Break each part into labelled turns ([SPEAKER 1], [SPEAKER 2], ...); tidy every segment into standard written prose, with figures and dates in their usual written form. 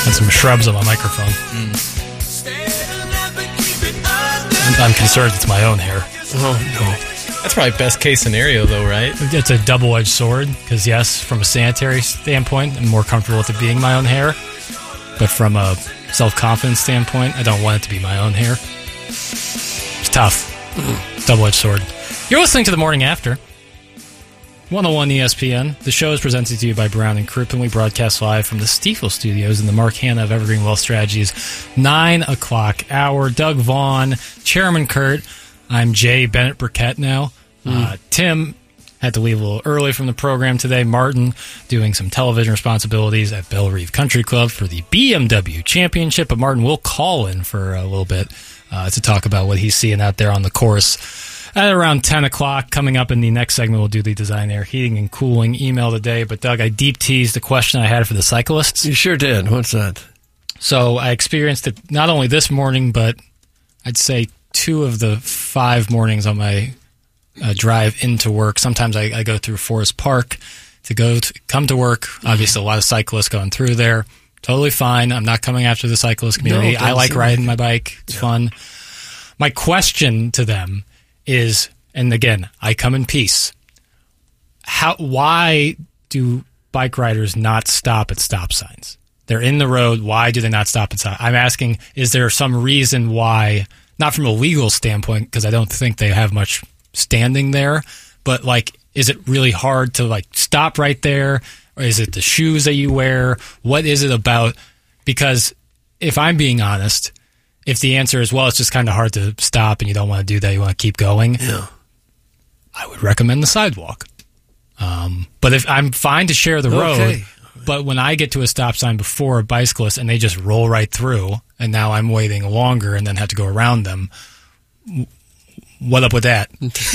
[SPEAKER 1] And some shrubs on my microphone. I'm concerned it's my own hair.
[SPEAKER 2] Oh, no. That's probably best case scenario, though, right?
[SPEAKER 1] It's a double-edged sword, because yes, from a sanitary standpoint, I'm more comfortable with it being my own hair. But from a self-confidence standpoint, I don't want it to be my own hair. It's tough. Double-edged sword. You're listening to The Morning After. 101 ESPN. The show is presented to you by Brown and Crouppen. We broadcast live from the Stiefel Studios in the Mark Hanna of Evergreen Wealth Strategies 9 o'clock hour. Doug Vaughn, Chairman Kurt. I'm Jay Bennett Burkett now. Tim had to leave a little early from the program today. Martin doing some television responsibilities at Belle Reve Country Club for the BMW Championship. But Martin will call in for a little bit to talk about what he's seeing out there on the course. At around 10 o'clock, coming up in the next segment, we'll do the Design Air Heating and Cooling email today. But, Doug, I deep teased the question I had for the cyclists.
[SPEAKER 3] You sure did. What's that?
[SPEAKER 1] So I experienced it not only this morning, but I'd say 2 of the 5 mornings on my drive into work. Sometimes I go through Forest Park to come to work. Obviously, a lot of cyclists going through there. Totally fine. I'm not coming after the cyclist community.
[SPEAKER 3] No,
[SPEAKER 1] I like riding my bike. It's fun. My question to them is, and again, I come in peace. Why do bike riders not stop at stop signs? They're in the road. Why do they not stop at stop? I'm asking, is there some reason why, not from a legal standpoint, because I don't think they have much standing there, but like, is it really hard to like stop right there? Or is it the shoes that you wear? What is it about? Because if I'm being honest, if the answer is, well, it's just kind of hard to stop and you don't want to do that, you want to keep going, I would recommend the sidewalk. But if I'm fine to share the road, but when I get to a stop sign before a bicyclist and they just roll right through, and now I'm waiting longer and then have to go around them, what up with that?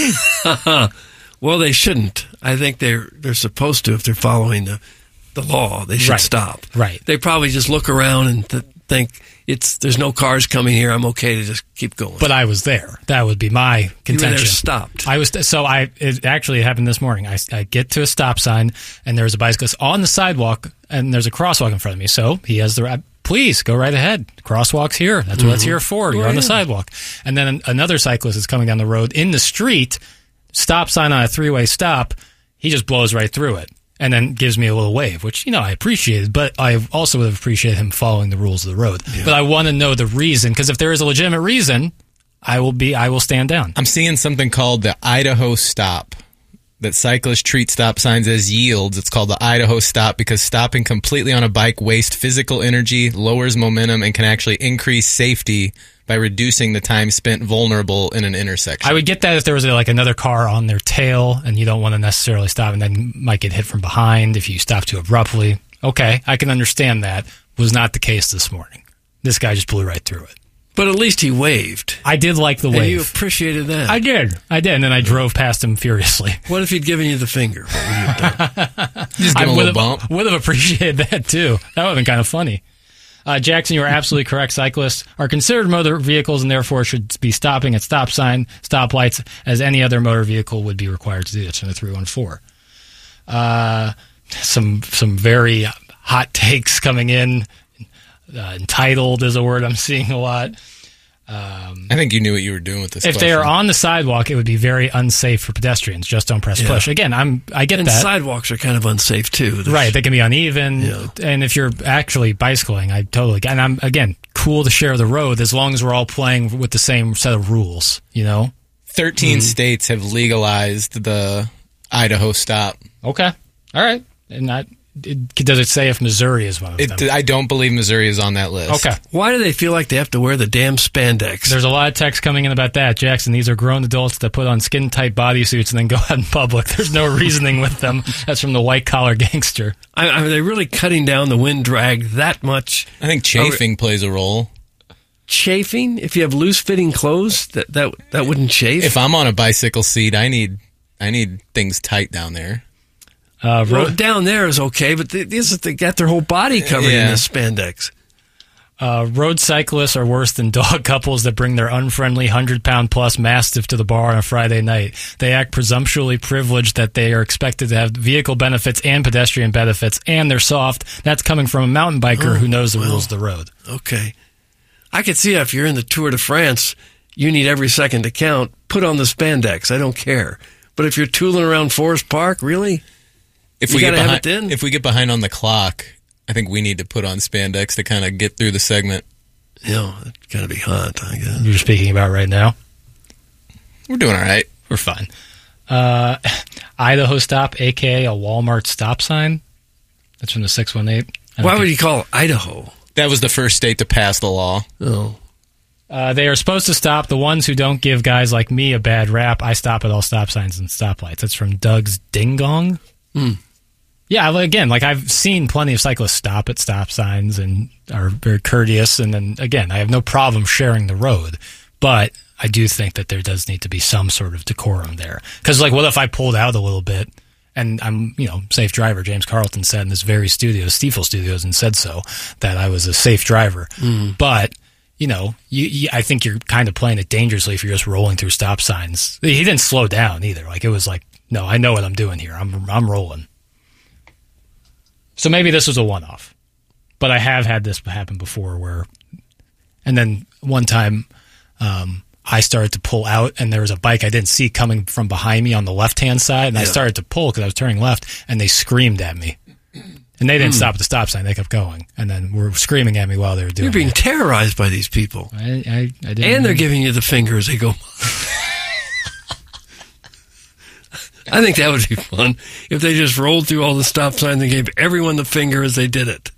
[SPEAKER 3] Well, they shouldn't. I think they're supposed to if they're following the law. They should stop.
[SPEAKER 1] Right.
[SPEAKER 3] They probably just look around and think there's no cars coming here. I'm okay to just keep going.
[SPEAKER 1] But I was there. That would be my contention.
[SPEAKER 3] You were there stopped.
[SPEAKER 1] It actually happened this morning. I get to a stop sign and there's a bicyclist on the sidewalk and there's a crosswalk in front of me. So he has the right. Please go right ahead. Crosswalk's here. That's what it's here for. You're on the sidewalk. And then another cyclist is coming down the road in the street. Stop sign on a 3-way stop. He just blows right through it. And then gives me a little wave, which, I appreciated, but I also would have appreciated him following the rules of the road. Yeah. But I want to know the reason, because if there is a legitimate reason, I will stand down.
[SPEAKER 2] I'm seeing something called the Idaho Stop, that cyclists treat stop signs as yields. It's called the Idaho Stop because stopping completely on a bike wastes physical energy, lowers momentum, and can actually increase safety by reducing the time spent vulnerable in an intersection.
[SPEAKER 1] I would get that if there was another car on their tail and you don't want to necessarily stop and then might get hit from behind if you stop too abruptly. Okay, I can understand that. Was not the case this morning. This guy just blew right through it.
[SPEAKER 3] But at least he waved.
[SPEAKER 1] I did like the wave.
[SPEAKER 3] And you appreciated that.
[SPEAKER 1] I did. And then I drove past him furiously.
[SPEAKER 3] What if he'd given you the finger? What would you have done?
[SPEAKER 2] Just give him a little bump.
[SPEAKER 1] Would have appreciated that, too. That would have been kind of funny. Jackson, you are absolutely correct. Cyclists are considered motor vehicles and therefore should be stopping at stoplights, as any other motor vehicle would be required to do. That's in the 314. Some very hot takes coming in. Entitled is a word I'm seeing a lot.
[SPEAKER 2] I think you knew what you were doing with this
[SPEAKER 1] If
[SPEAKER 2] question.
[SPEAKER 1] they are on the sidewalk, it would be very unsafe for pedestrians. Just don't press push. Again, I get
[SPEAKER 3] and
[SPEAKER 1] that.
[SPEAKER 3] Sidewalks are kind of unsafe, too.
[SPEAKER 1] Right, they can be uneven.
[SPEAKER 3] Yeah.
[SPEAKER 1] And if you're actually bicycling, I totally get. And I'm, again, cool to share the road as long as we're all playing with the same set of rules,
[SPEAKER 2] 13 states have legalized the Idaho Stop.
[SPEAKER 1] Okay. All right. And does it say if Missouri is one of them?
[SPEAKER 2] I don't believe Missouri is on that list.
[SPEAKER 1] Okay.
[SPEAKER 3] Why do they feel like they have to wear the damn spandex?
[SPEAKER 1] There's a lot of text coming in about that, Jackson. These are grown adults that put on skin-tight bodysuits and then go out in public. There's no reasoning with them. That's from the white-collar gangster.
[SPEAKER 3] Are they really cutting down the wind drag that much?
[SPEAKER 2] I think chafing plays a role.
[SPEAKER 3] Chafing? If you have loose-fitting clothes, that wouldn't chafe?
[SPEAKER 2] If I'm on a bicycle seat, I need things tight down there.
[SPEAKER 3] Down there is okay, but they got their whole body covered in this spandex.
[SPEAKER 1] Road cyclists are worse than dog couples that bring their unfriendly 100-pound-plus mastiff to the bar on a Friday night. They act presumptuously privileged that they are expected to have vehicle benefits and pedestrian benefits, and they're soft. That's coming from a mountain biker who knows the rules of the road.
[SPEAKER 3] Okay. I could see if you're in the Tour de France, you need every second to count. Put on the spandex. I don't care. But if you're tooling around Forest Park, really?
[SPEAKER 2] If we get behind on the clock, I think we need to put on spandex to kind of get through the segment.
[SPEAKER 3] Yeah, it's got to be hot, I guess.
[SPEAKER 1] You're speaking about right now?
[SPEAKER 2] We're doing all right.
[SPEAKER 1] We're fine. Idaho stop, a.k.a. a Walmart stop sign. That's from the 618.
[SPEAKER 3] Why would you call it Idaho?
[SPEAKER 2] That was the first state to pass the law.
[SPEAKER 3] Oh.
[SPEAKER 1] They are supposed to stop the ones who don't give guys like me a bad rap. I stop at all stop signs and stoplights. That's from Doug's Ding Dong. Yeah, again, I've seen plenty of cyclists stop at stop signs and are very courteous. And then, again, I have no problem sharing the road. But I do think that there does need to be some sort of decorum there. Because, what if I pulled out a little bit and I'm, safe driver? James Carlton said in this very studio, Stiefel Studios, and said so, that I was a safe driver. But, I think you're kind of playing it dangerously if you're just rolling through stop signs. He didn't slow down either. It was no, I know what I'm doing here. I'm rolling. So maybe this was a one-off, but I have had this happen before and then one time I started to pull out and there was a bike I didn't see coming from behind me on the left-hand side, and I started to pull because I was turning left, and they screamed at me. And they didn't stop at the stop sign. They kept going, and then were screaming at me while they were doing it.
[SPEAKER 3] You're being terrorized by these people.
[SPEAKER 1] I didn't.
[SPEAKER 3] And they're giving you the finger as they go. I think that would be fun if they just rolled through all the stop signs and gave everyone the finger as they did it.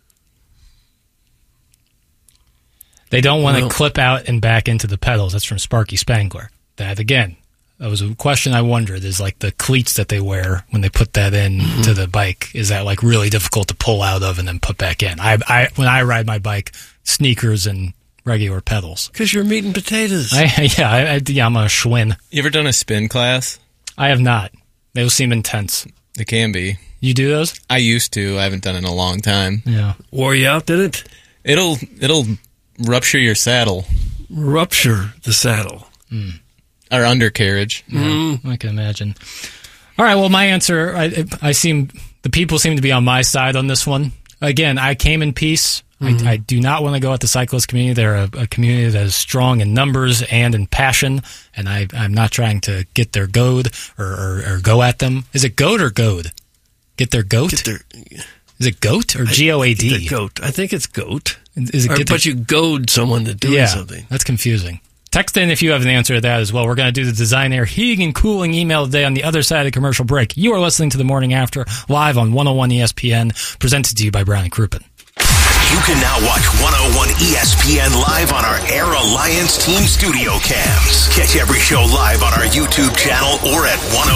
[SPEAKER 1] They don't want to clip out and back into the pedals. That's from Sparky Spangler. That, again, that was a question I wondered, is the cleats that they wear when they put that in to the bike, is that really difficult to pull out of and then put back in? When I ride my bike, sneakers and regular pedals.
[SPEAKER 3] Because you're meat and potatoes.
[SPEAKER 1] I'm a Schwinn.
[SPEAKER 2] You ever done a spin class?
[SPEAKER 1] I have not. Those seem intense.
[SPEAKER 2] It can be.
[SPEAKER 1] You do those?
[SPEAKER 2] I used to. I haven't done it in a long time.
[SPEAKER 1] Yeah.
[SPEAKER 3] Wore you out, did it?
[SPEAKER 2] It'll rupture your saddle.
[SPEAKER 3] Rupture the saddle.
[SPEAKER 2] Or undercarriage.
[SPEAKER 1] Yeah, I can imagine. All right, well, my answer, the people seem to be on my side on this one. Again, I came in peace. I do not want to go at the cyclist community. They're a community that is strong in numbers and in passion, and I'm not trying to get their goad or go at them. Is it goad or goad? Get their goat? Is it goat or G-O-A-D?
[SPEAKER 3] Goat. I think it's goat.
[SPEAKER 1] But
[SPEAKER 3] you goad someone to do something.
[SPEAKER 1] That's confusing. Text in if you have an answer to that as well. We're going to do the Design Air Heating and Cooling email today on the other side of the commercial break. You are listening to The Morning After, live on 101 ESPN, presented to you by Brown & Crouppen.
[SPEAKER 4] You can now watch 101 ESPN live on our Air Alliance Team Studio Cams. Catch every show live on our YouTube channel or at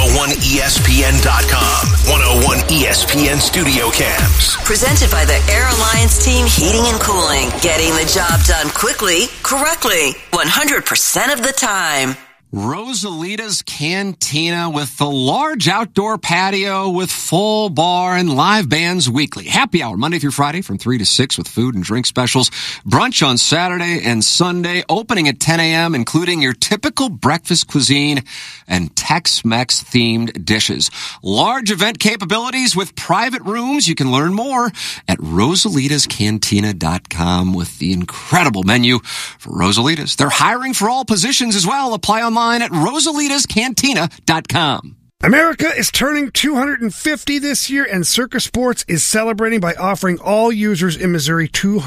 [SPEAKER 4] 101ESPN.com. 101 ESPN Studio Cams.
[SPEAKER 5] Presented by the Air Alliance Team Heating and Cooling. Getting the job done quickly, correctly, 100% of the time.
[SPEAKER 6] Rosalita's Cantina with the large outdoor patio with full bar and live bands weekly. Happy hour Monday through Friday from 3 to 6 with food and drink specials. Brunch on Saturday and Sunday, opening at 10 a.m., including your typical breakfast cuisine and Tex-Mex themed dishes. Large event capabilities with private rooms. You can learn more at rosalitascantina.com with the incredible menu for Rosalitas. They're hiring for all positions as well. Apply online at rosalitascantina.com.
[SPEAKER 7] America is turning 250 this year, and Circa Sports is celebrating by offering all users in Missouri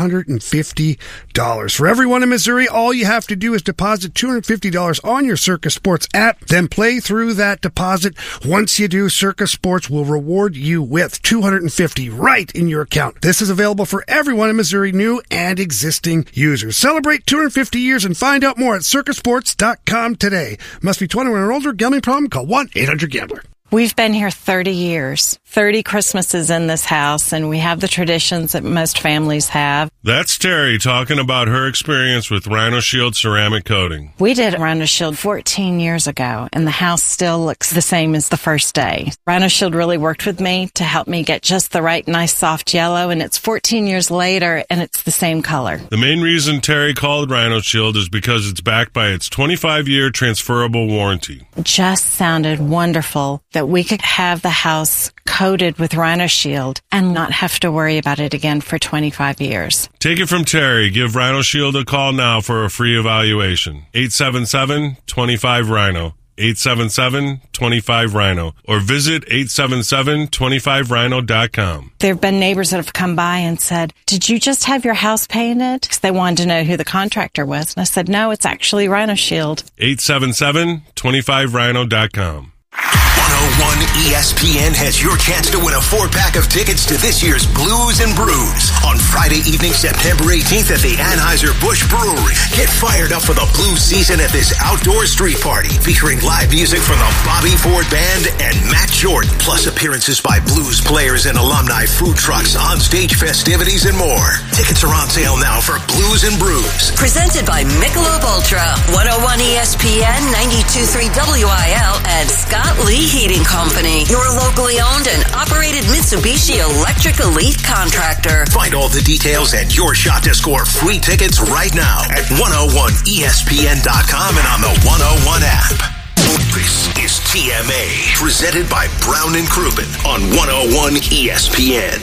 [SPEAKER 7] $250. For everyone in Missouri, all you have to do is deposit $250 on your Circa Sports app, then play through that deposit. Once you do, Circa Sports will reward you with $250 right in your account. This is available for everyone in Missouri, new and existing users. Celebrate 250 years and find out more at circasports.com today. Must be 21 or older. Gambling problem? Call 1-800-GAMBLER.
[SPEAKER 8] We've been here 30 years, 30 Christmases in this house, and we have the traditions that most families have.
[SPEAKER 9] That's Terry talking about her experience with Rhino Shield ceramic coating.
[SPEAKER 8] We did Rhino Shield 14 years ago, and the house still looks the same as the first day. Rhino Shield really worked with me to help me get just the right, nice, soft yellow, and it's 14 years later, and it's the same color.
[SPEAKER 9] The main reason Terry called Rhino Shield is because it's backed by its 25-year transferable warranty.
[SPEAKER 8] It just sounded wonderful that we could have the house coated with Rhino Shield and not have to worry about it again for 25 years.
[SPEAKER 9] Take it from Terry. Give Rhino Shield a call now for a free evaluation. 877-25-RHINO. 877-25-RHINO. Or visit 877-25rhino.com.
[SPEAKER 8] There have been neighbors that have come by and said, "Did you just have your house painted?" Because they wanted to know who the contractor was. And I said, "No, it's actually Rhino Shield."
[SPEAKER 9] 877-25rhino.com.
[SPEAKER 4] 101 ESPN has your chance to win a 4-pack of tickets to this year's Blues and Brews on Friday evening, September 18th at the Anheuser-Busch Brewery. Get fired up for the blues season at this outdoor street party featuring live music from the Bobby Ford Band and Matt Jordan, plus appearances by blues players and alumni, food trucks, on-stage festivities, and more. Tickets are on sale now for Blues and Brews.
[SPEAKER 5] Presented by Michelob Ultra, 101 ESPN, 92.3 WIL, and Scott Lee Heating Company, your locally owned and operated Mitsubishi Electric Elite contractor.
[SPEAKER 4] Find all the details and your shot to score free tickets right now at 101ESPN.com and on the 101 app. This is TMA, presented by Brown and Crouppen on 101 ESPN.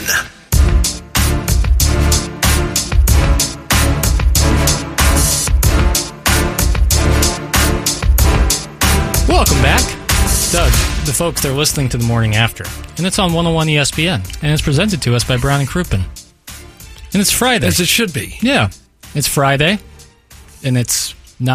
[SPEAKER 1] Welcome back. Doug, the folks, they're listening to The Morning After, and it's on 101 ESPN, and it's presented to us by Brown and Crouppen. And it's Friday.
[SPEAKER 3] As it should be.
[SPEAKER 1] Yeah. It's Friday, and it's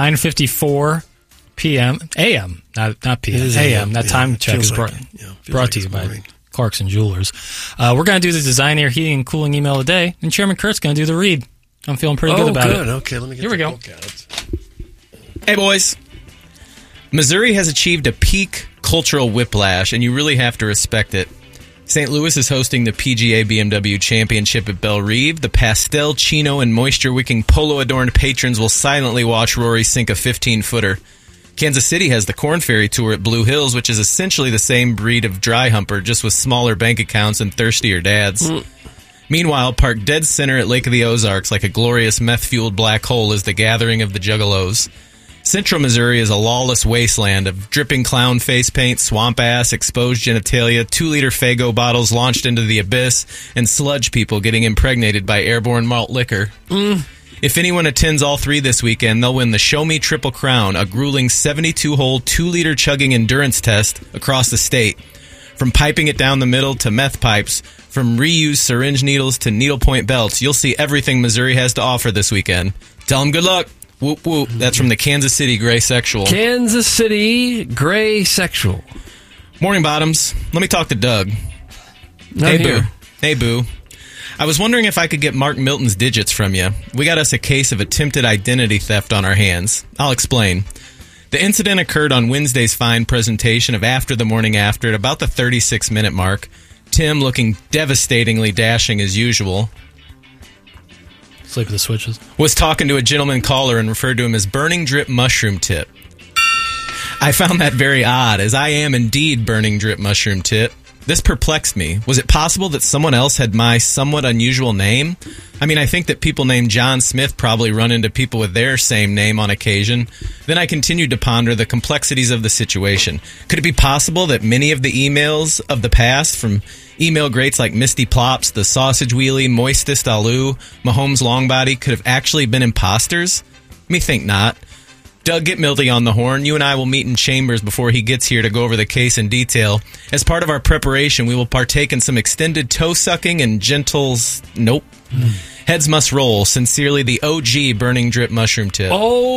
[SPEAKER 1] 9:54 p.m. a.m., not p.m., a.m. That time check is brought to you by Clarkson Jewelers. We're going to do the Design Air Heating and Cooling email today, and Chairman Kurt's going to do the read. I'm feeling pretty good about it.
[SPEAKER 3] Oh, good. Okay, let me get
[SPEAKER 1] Here we go.
[SPEAKER 3] book out.
[SPEAKER 2] Hey, boys. Missouri has achieved a peak cultural whiplash, and you really have to respect it. St. Louis is hosting the PGA BMW Championship at Belle Reve. The pastel, chino, and moisture-wicking polo-adorned patrons will silently watch Rory sink a 15-footer. Kansas City has the Corn Ferry Tour at Blue Hills, which is essentially the same breed of dry humper, just with smaller bank accounts and thirstier dads. Meanwhile, parked dead center at Lake of the Ozarks like a glorious meth-fueled black hole is the gathering of the Juggalos. Central Missouri is a lawless wasteland of dripping clown face paint, swamp ass, exposed genitalia, 2-liter Faygo bottles launched into the abyss, and sludge people getting impregnated by airborne malt liquor. If anyone attends all three this weekend, they'll win the Show Me Triple Crown, a grueling 72-hole, 2-liter chugging endurance test across the state. From piping it down the middle to meth pipes, from reused syringe needles to needlepoint belts, you'll see everything Missouri has to offer this weekend. Tell them good luck. Whoop, whoop. That's from the Kansas City Gray Sexual.
[SPEAKER 3] Kansas City Gray Sexual.
[SPEAKER 2] Morning, Bottoms. Let me talk to Doug.
[SPEAKER 3] Hey,
[SPEAKER 2] Boo. Hey, Boo. I was wondering if I could get Mark Milton's digits from you. We got us a case of attempted identity theft on our hands. I'll explain. The incident occurred on Wednesday's fine presentation of After the Morning After at about the 36-minute mark. Tim looking devastatingly dashing as usual.
[SPEAKER 1] Flick the switches.
[SPEAKER 2] Was talking to a gentleman caller and referred to him as Burning Drip Mushroom Tip. I found that very odd, as I am indeed Burning Drip Mushroom Tip. This perplexed me. Was it possible that someone else had my somewhat unusual name? I mean, I think that people named John Smith probably run into people with their same name on occasion. Then I continued to ponder the complexities of the situation. Could it be possible that many of the emails of the past, from email greats like Misty Plops, the Sausage Wheelie, Moistest Aloo, Mahomes Longbody, could have actually been imposters? Me think not. Doug, get Milty on the horn. You and I will meet in chambers before he gets here to go over the case in detail. As part of our preparation, we will partake in some extended toe-sucking and gentles... Nope. Heads must roll. Sincerely, the OG Burning Drip Mushroom Tip.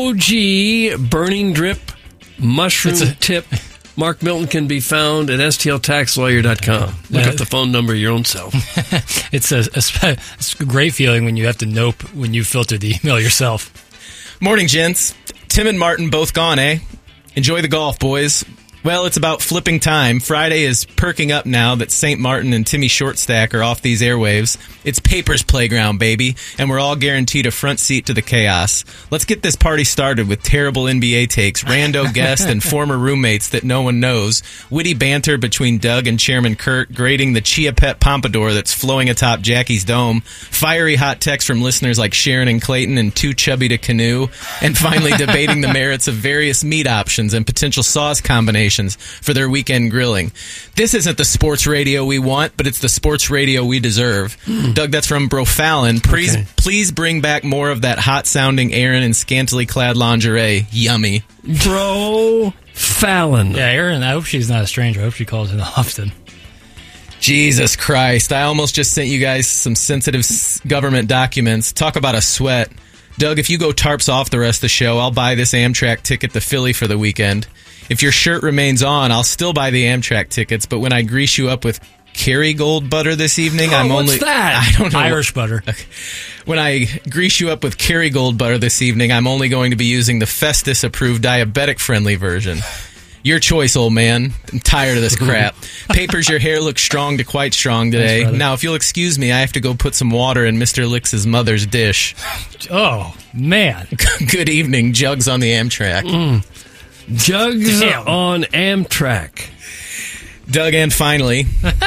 [SPEAKER 3] OG Burning Drip Mushroom Tip. Mark Milton can be found at stltaxlawyer.com. Look up the phone number your own self.
[SPEAKER 1] It's a great feeling when you have to nope when you filter the email yourself.
[SPEAKER 2] Morning, gents. Tim and Martin both gone, eh? Enjoy the golf, boys. Well, it's about flipping time. Friday is perking up now that St. Martin and Timmy Shortstack are off these airwaves. It's Papers Playground, baby, and we're all guaranteed a front seat to the chaos. Let's get this party started with terrible NBA takes, rando guests, and former roommates that no one knows, witty banter between Doug and Chairman Kurt, grading the Chia Pet Pompadour that's flowing atop Jackie's dome, fiery hot texts from listeners like Sharon and Clayton and Too Chubby to Canoe, and finally debating the merits of various meat options and potential sauce combinations for their weekend grilling. This isn't the sports radio we want, but it's the sports radio we deserve. Doug, that's from Bro Fallon. Please bring back more of that hot-sounding Aaron in scantily clad lingerie. Yummy.
[SPEAKER 3] Bro Fallon.
[SPEAKER 1] Yeah, Aaron, I hope she's not a stranger. I hope she calls in often.
[SPEAKER 2] Jesus Christ. I almost just sent you guys some sensitive government documents. Talk about a sweat. Doug, if you go tarps off the rest of the show, I'll buy this Amtrak ticket to Philly for the weekend. If your shirt remains on, I'll still buy the Amtrak tickets, but when I grease you up with Kerrygold butter this evening,
[SPEAKER 3] what's that?
[SPEAKER 2] I don't know.
[SPEAKER 1] Irish butter.
[SPEAKER 2] Okay. When I grease you up with Kerrygold butter this evening, I'm only going to be using the Festus-approved diabetic-friendly version. Your choice, old man. I'm tired of this crap. Papers, your hair looks strong to quite strong today.
[SPEAKER 1] Thanks,
[SPEAKER 2] now, if you'll excuse me, I have to go put some water in Mr. Lix's mother's dish.
[SPEAKER 1] Oh, man.
[SPEAKER 2] Good evening, Jugs on the Amtrak.
[SPEAKER 3] Jugs on Amtrak.
[SPEAKER 2] Doug, and finally,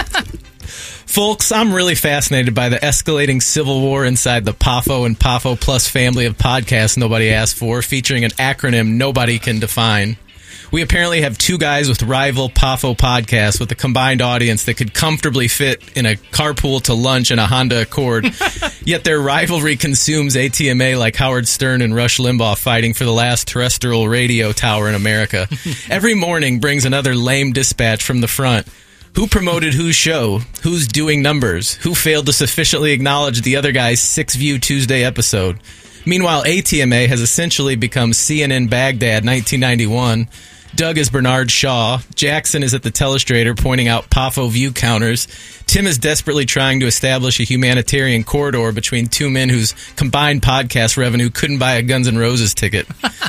[SPEAKER 2] folks, I'm really fascinated by the escalating civil war inside the PAFO and PAFO Plus family of podcasts nobody asked for, featuring an acronym nobody can define. We apparently have two guys with rival PAFO podcasts with a combined audience that could comfortably fit in a carpool to lunch in a Honda Accord. Yet their rivalry consumes ATMA like Howard Stern and Rush Limbaugh fighting for the last terrestrial radio tower in America. Every morning brings another lame dispatch from the front. Who promoted whose show? Who's doing numbers? Who failed to sufficiently acknowledge the other guy's 6-View Tuesday episode? Meanwhile, ATMA has essentially become CNN Baghdad 1991. Doug is Bernard Shaw. Jackson is at the telestrator pointing out PAFO view counters. Tim is desperately trying to establish a humanitarian corridor between two men whose combined podcast revenue couldn't buy a Guns N' Roses ticket.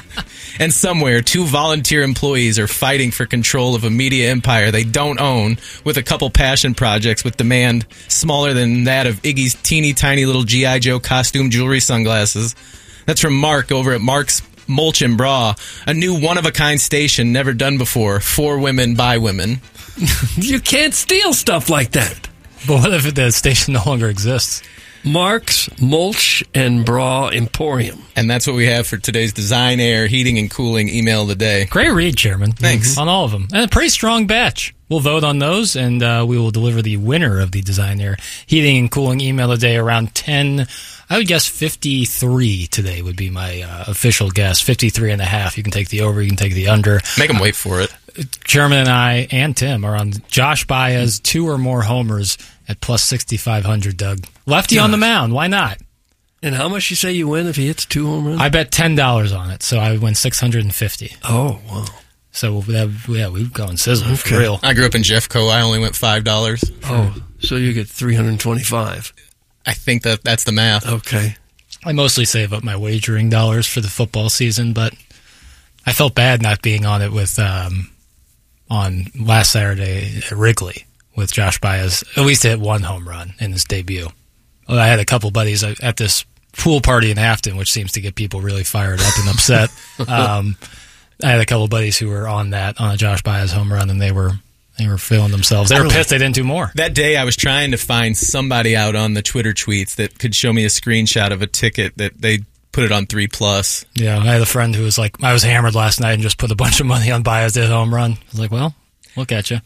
[SPEAKER 2] And somewhere, two volunteer employees are fighting for control of a media empire they don't own with a couple passion projects with demand smaller than that of Iggy's teeny tiny little G.I. Joe costume jewelry sunglasses. That's from Mark over at Mark's Mulch and Bra, a new one-of-a-kind station never done before. For women, by women.
[SPEAKER 3] You can't steal stuff like that.
[SPEAKER 1] But what if the station no longer exists?
[SPEAKER 3] Mark's Mulch and Bra Emporium.
[SPEAKER 2] And that's what we have for today's Design Air Heating and Cooling email of the day.
[SPEAKER 1] Great read, Chairman.
[SPEAKER 2] Thanks.
[SPEAKER 1] On all of them. And a pretty strong batch. We'll vote on those, and we will deliver the winner of the Design Air Heating and Cooling email of the day around 10, I would guess 53 today would be my official guess. 53 and a half. You can take the over, you can take the under.
[SPEAKER 2] Make them wait for it.
[SPEAKER 1] Chairman and I and Tim are on Josh Baez 2 or more homers at plus 6,500, Doug. Lefty on the mound. Why not?
[SPEAKER 3] And how much you say you win if he hits 2 home runs?
[SPEAKER 1] I bet $10 on it, so I would win $650.
[SPEAKER 3] Oh, wow.
[SPEAKER 1] So, we've gone sizzling for real.
[SPEAKER 2] I grew up in Jeffco. I only went $5.
[SPEAKER 3] Oh, so you get $325.
[SPEAKER 2] I think that's the math.
[SPEAKER 3] Okay.
[SPEAKER 1] I mostly save up my wagering dollars for the football season, but I felt bad not being on it with on last Saturday at Wrigley with Josh Baez. At least hit 1 home run in his debut. Well, I had a couple buddies at this pool party in Afton, which seems to get people really fired up and upset. I had a couple buddies who were on a Josh Baez home run, and they were feeling themselves. They were pissed they didn't do more.
[SPEAKER 2] That day, I was trying to find somebody out on the Twitter tweets that could show me a screenshot of a ticket that they put it on 3+.
[SPEAKER 1] Yeah, I had a friend who was like, I was hammered last night and just put a bunch of money on Baez did home run. I was like, well, look at you.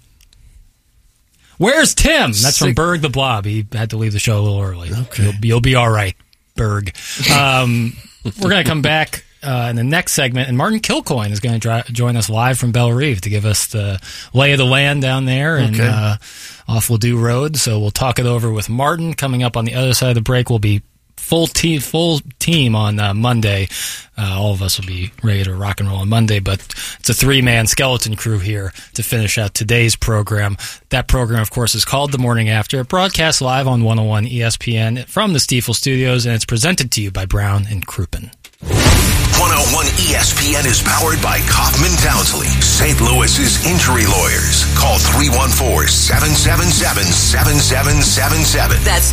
[SPEAKER 1] Where's Tim? That's from Berg the Blob. He had to leave the show a little early.
[SPEAKER 3] Okay.
[SPEAKER 1] You'll be all right, Berg. We're going to come back in the next segment, and Martin Kilcoyne is going to join us live from Belle Reve to give us the lay of the land down there and off We'll Do Road. So we'll talk it over with Martin. Coming up on the other side of the break, we'll be full team on Monday. All of us will be ready to rock and roll on Monday, but it's a 3-man skeleton crew here to finish out today's program. That program, of course, is called The Morning After. It broadcasts live on 101 ESPN from the Stiefel Studios, and it's presented to you by Brown and Crouppen.
[SPEAKER 4] 101 ESPN is powered by Kaufman Townsley, St. Louis's injury lawyers. Call 314-777-7777.
[SPEAKER 5] That's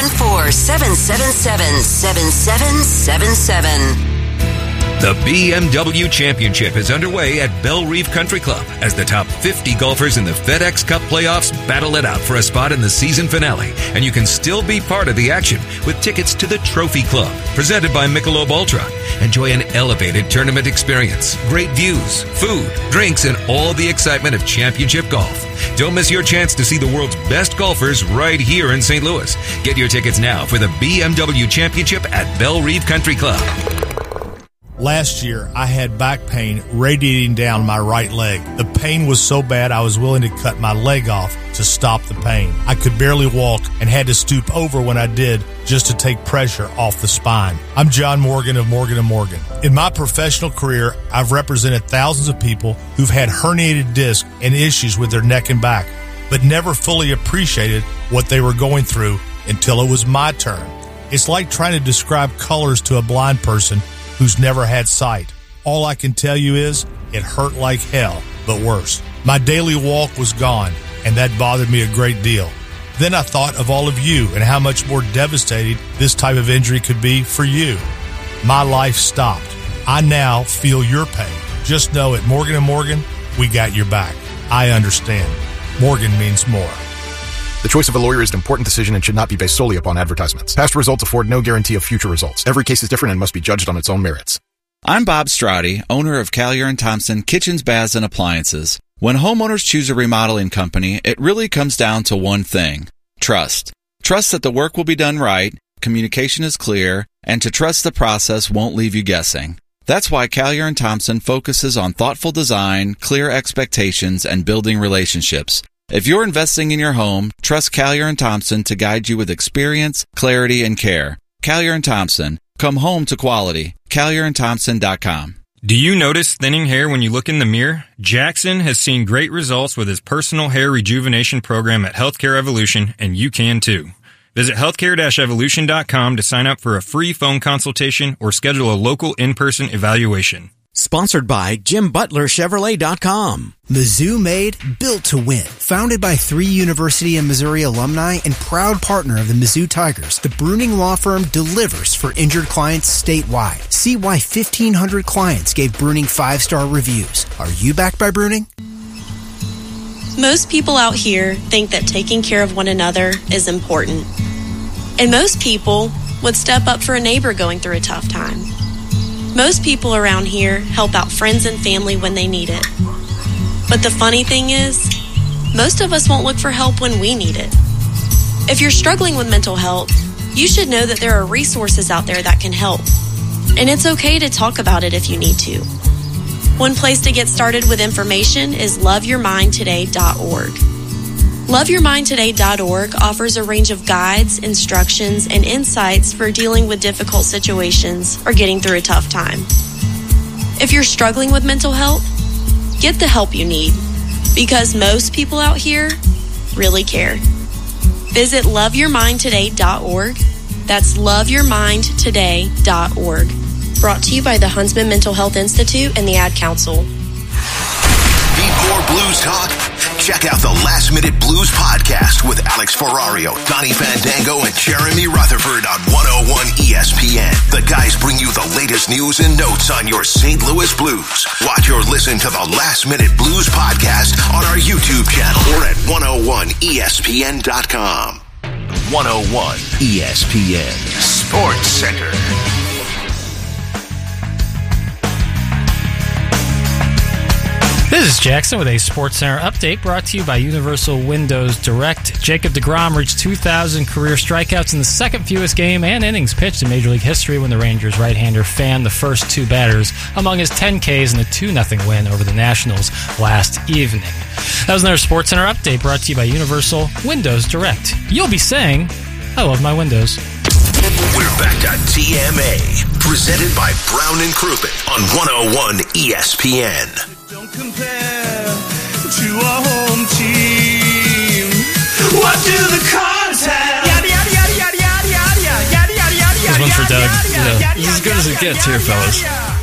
[SPEAKER 5] 314-777-7777.
[SPEAKER 10] The BMW Championship is underway at Belle Reve Country Club as the top 50 golfers in the FedEx Cup playoffs battle it out for a spot in the season finale. And you can still be part of the action with tickets to the Trophy Club, presented by Michelob Ultra. Enjoy an elevated tournament experience, great views, food, drinks, and all the excitement of championship golf. Don't miss your chance to see the world's best golfers right here in St. Louis. Get your tickets now for the BMW Championship at Belle Reve Country Club.
[SPEAKER 11] Last year, I had back pain radiating down my right leg. The pain was so bad I was willing to cut my leg off to stop the pain. I could barely walk and had to stoop over when I did just to take pressure off the spine. I'm John Morgan of Morgan & Morgan. In my professional career, I've represented thousands of people who've had herniated discs and issues with their neck and back, but never fully appreciated what they were going through until it was my turn. It's like trying to describe colors to a blind person who's never had sight. All I can tell you is it hurt like hell, but worse. My daily walk was gone, and that bothered me a great deal. Then I thought of all of you and how much more devastating this type of injury could be for you. My life stopped. I now feel your pain. Just know at Morgan & Morgan, we got your back. I understand. Morgan means more.
[SPEAKER 12] The choice of a lawyer is an important decision and should not be based solely upon advertisements. Past results afford no guarantee of future results. Every case is different and must be judged on its own merits.
[SPEAKER 13] I'm Bob Strati, owner of Callier & Thompson Kitchens, Baths, and Appliances. When homeowners choose a remodeling company, it really comes down to one thing: trust. Trust that the work will be done right, communication is clear, and to trust the process won't leave you guessing. That's why Callier & Thompson focuses on thoughtful design, clear expectations, and building relationships. If you're investing in your home, trust Callier & Thompson to guide you with experience, clarity, and care. Callier & Thompson. Come home to quality. CallierandThompson.com.
[SPEAKER 14] Do you notice thinning hair when you look in the mirror? Jackson has seen great results with his personal hair rejuvenation program at Healthcare Evolution, and you can too. Visit healthcare-evolution.com to sign up for a free phone consultation or schedule a local in-person evaluation.
[SPEAKER 15] Sponsored by JimButlerChevrolet.com. Mizzou made, built to win. Founded by 3 University of Missouri alumni and proud partner of the Mizzou Tigers, the Bruning Law Firm delivers for injured clients statewide. See why 1,500 clients gave Bruning 5-star reviews. Are you backed by Bruning?
[SPEAKER 16] Most people out here think that taking care of one another is important. And most people would step up for a neighbor going through a tough time. Most people around here help out friends and family when they need it. But the funny thing is, most of us won't look for help when we need it. If you're struggling with mental health, you should know that there are resources out there that can help. And it's okay to talk about it if you need to. One place to get started with information is loveyourmindtoday.org. LoveYourMindToday.org offers a range of guides, instructions, and insights for dealing with difficult situations or getting through a tough time. If you're struggling with mental health, get the help you need, because most people out here really care. Visit LoveYourMindToday.org. That's LoveYourMindToday.org. Brought to you by the Huntsman Mental Health Institute and the Ad Council.
[SPEAKER 4] Need more blues talk? Check out the Last Minute Blues podcast with Alex Ferrario, Donnie Fandango, and Jeremy Rutherford on 101 ESPN. The guys bring you the latest news and notes on your St. Louis Blues. Watch or listen to the Last Minute Blues podcast on our YouTube channel or at 101ESPN.com. 101 ESPN Sports Center.
[SPEAKER 1] This is Jackson with a SportsCenter update brought to you by Universal Windows Direct. Jacob deGrom reached 2,000 career strikeouts in the second fewest game and innings pitched in Major League history when the Rangers right-hander fanned the first 2 batters among his 10 Ks in a 2-0 win over the Nationals last evening. That was another SportsCenter update brought to you by Universal Windows Direct. You'll be saying, I love my windows.
[SPEAKER 4] We're back to TMA, presented by Brown and Crouppen on 101 ESPN.
[SPEAKER 17] Don't compare to our home team. What do the Cards have? Yada yada yada yada yada yada yada yada yada yada.
[SPEAKER 3] This one's for Doug.
[SPEAKER 17] Yada, yada,
[SPEAKER 3] This is as good as it gets here, fellas.